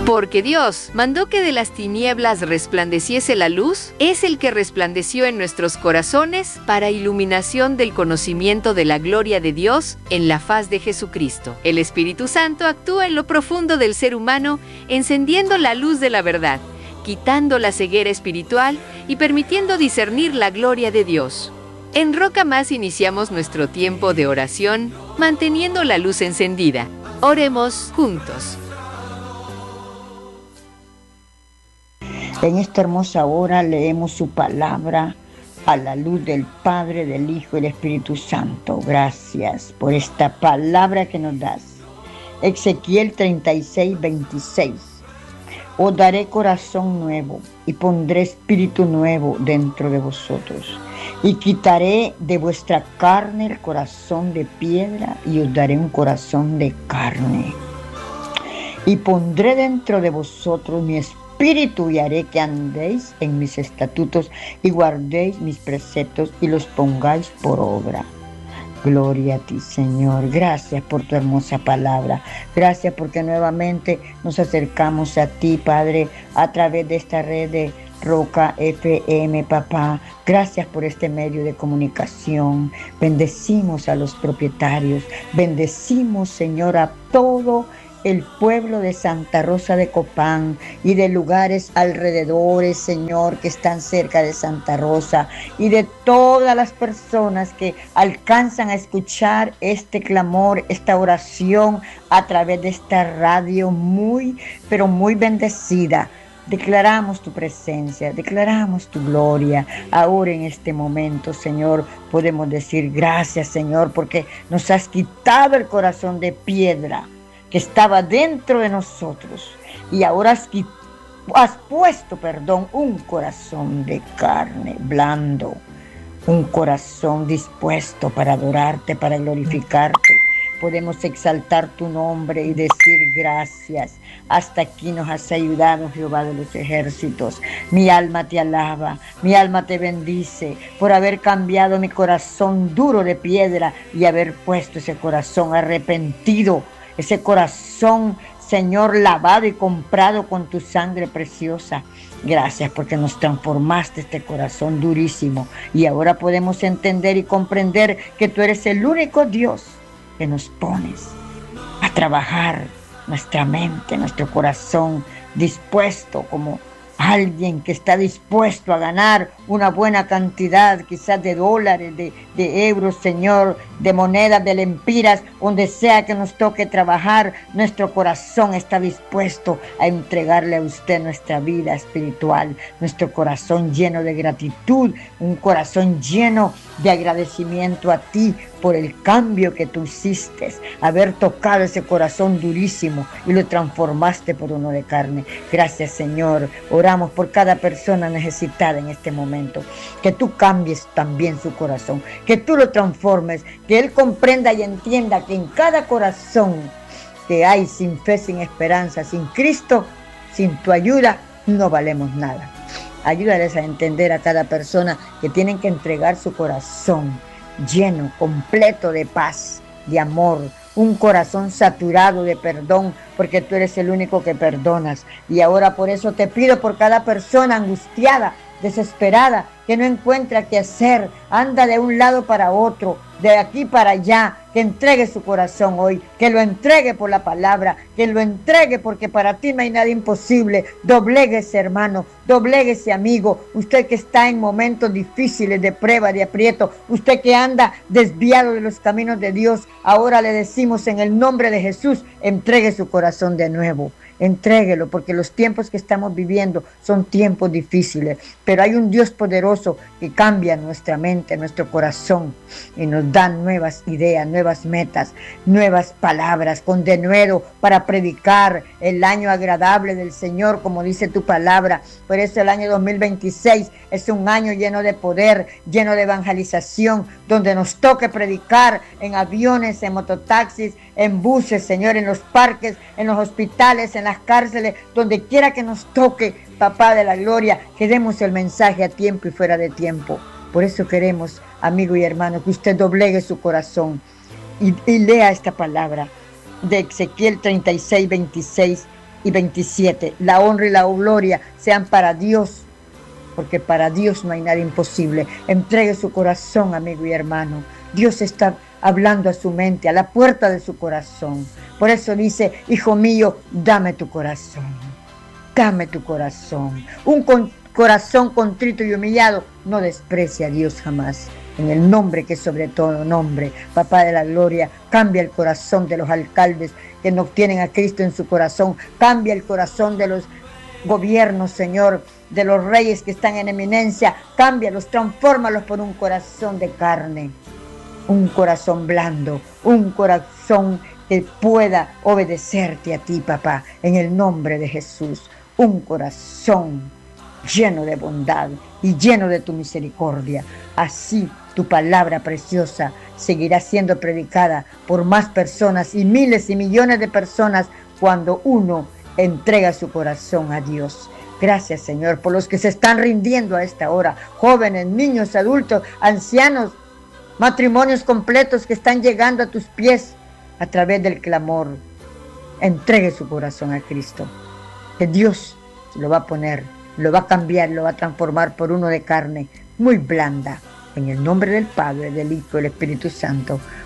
Porque Dios mandó que de las tinieblas resplandeciese la luz, es el que resplandeció en nuestros corazones para iluminación del conocimiento de la gloria de Dios en la faz de Jesucristo. El Espíritu Santo actúa en lo profundo del ser humano, encendiendo la luz de la verdad, quitando la ceguera espiritual y permitiendo discernir la gloria de Dios. En Roca Más iniciamos nuestro tiempo de oración, manteniendo la luz encendida. Oremos juntos. En esta hermosa hora leemos su palabra a la luz del Padre, del Hijo y del Espíritu Santo. Gracias por esta palabra que nos das. Ezequiel 36, 26. Os daré corazón nuevo y pondré espíritu nuevo dentro de vosotros. Y quitaré de vuestra carne el corazón de piedra y os daré un corazón de carne. Y pondré dentro de vosotros mi espíritu y haré que andéis en mis estatutos y guardéis mis preceptos y los pongáis por obra. Gloria a ti, Señor. Gracias por tu hermosa palabra. Gracias porque nuevamente nos acercamos a ti, Padre, a través de esta red de Roca FM, papá. Gracias por este medio de comunicación. Bendecimos a los propietarios. Bendecimos, Señor, a todo el pueblo de Santa Rosa de Copán y de lugares alrededores, Señor, que están cerca de Santa Rosa, y de todas las personas que alcanzan a escuchar este clamor, esta oración a través de esta radio muy, pero muy bendecida. Declaramos tu presencia, declaramos tu gloria. Ahora en este momento, Señor, podemos decir gracias, Señor, porque nos has quitado el corazón de piedra que estaba dentro de nosotros y ahora has puesto, un corazón de carne blando, un corazón dispuesto para adorarte, para glorificarte. Podemos exaltar tu nombre y decir gracias. Hasta aquí nos has ayudado, Jehová de los ejércitos. Mi alma te alaba, mi alma te bendice por haber cambiado mi corazón duro de piedra y haber puesto ese corazón arrepentido, ese corazón, Señor, lavado y comprado con tu sangre preciosa. Gracias porque nos transformaste este corazón durísimo y ahora podemos entender y comprender que tú eres el único Dios que nos pones a trabajar nuestra mente, nuestro corazón, dispuesto como alguien que está dispuesto a ganar una buena cantidad, quizás de dólares, de euros, Señor, de monedas, de lempiras, donde sea que nos toque trabajar, nuestro corazón está dispuesto a entregarle a usted nuestra vida espiritual, nuestro corazón lleno de gratitud, un corazón lleno de agradecimiento a ti por el cambio que tú hiciste, haber tocado ese corazón durísimo y lo transformaste por uno de carne. Gracias, Señor. Oramos por cada persona necesitada en este momento, que tú cambies también su corazón, que tú lo transformes, que Él comprenda y entienda que en cada corazón que hay sin fe, sin esperanza, sin Cristo, sin tu ayuda, no valemos nada. Ayúdales a entender a cada persona que tienen que entregar su corazón lleno, completo de paz, de amor, un corazón saturado de perdón, porque tú eres el único que perdonas. Y ahora por eso te pido por cada persona angustiada, desesperada, que no encuentra qué hacer, anda de un lado para otro, de aquí para allá, que entregue su corazón hoy, que lo entregue por la palabra, que lo entregue porque para ti no hay nada imposible. Dobléguese, hermano, dobléguese, amigo, usted que está en momentos difíciles de prueba, de aprieto, usted que anda desviado de los caminos de Dios, ahora le decimos en el nombre de Jesús, entregue su corazón de nuevo. Entréguelo, porque los tiempos que estamos viviendo son tiempos difíciles, pero hay un Dios poderoso que cambia nuestra mente, nuestro corazón y nos da nuevas ideas, nuevas metas, nuevas palabras con denuedo para predicar el año agradable del Señor, como dice tu palabra. Por eso el año 2026 es un año lleno de poder, lleno de evangelización, donde nos toque predicar en aviones, en mototaxis, en buses, Señor, en los parques, en los hospitales, en las cárceles, donde quiera que nos toque, papá de la gloria, que demos el mensaje a tiempo y fuera de tiempo. Por eso queremos, amigo y hermano, que usted doblegue su corazón y lea esta palabra de Ezequiel 36, 26. y 27. La honra y la gloria sean para Dios, porque para Dios no hay nada imposible. Entregue su corazón, amigo y hermano. Dios está hablando a su mente, a la puerta de su corazón. Por eso dice, hijo mío, dame tu corazón. Dame tu corazón. Corazón contrito y humillado no desprecia a Dios jamás. En el nombre que es sobre todo nombre, Papá de la gloria, cambia el corazón de los alcaldes que no tienen a Cristo en su corazón. Cambia el corazón de los gobiernos, Señor, de los reyes que están en eminencia. Cámbialos, transfórmalos por un corazón de carne, un corazón blando, un corazón que pueda obedecerte a ti, papá, en el nombre de Jesús. Un corazón lleno de bondad y lleno de tu misericordia. Así tu palabra preciosa seguirá siendo predicada por más personas y miles y millones de personas cuando uno entrega su corazón a Dios. Gracias, Señor, por los que se están rindiendo a esta hora, jóvenes, niños, adultos, ancianos, matrimonios completos que están llegando a tus pies a través del clamor. Entregue su corazón a Cristo, que Dios lo va a poner, lo va a cambiar, lo va a transformar por uno de carne muy blanda. En el nombre del Padre, del Hijo y del Espíritu Santo.